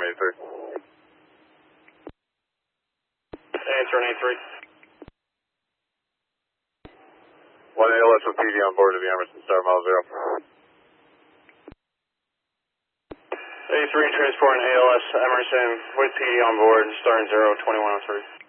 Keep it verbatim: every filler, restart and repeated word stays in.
from A three. Answer on A three. one A L S with P D on board to the Emerson Star, mile zero. A three transporting A L S Emerson with P D on board, starting zero, twenty-one oh three.